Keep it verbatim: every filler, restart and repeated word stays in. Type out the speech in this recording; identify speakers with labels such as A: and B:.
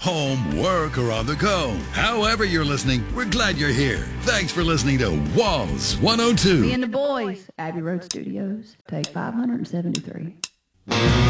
A: home, work, or on the go. However you're listening, we're glad you're here. Thanks for listening to Walls one oh two.
B: Me and the boys, Abbey Road Studios, take five hundred seventy-three.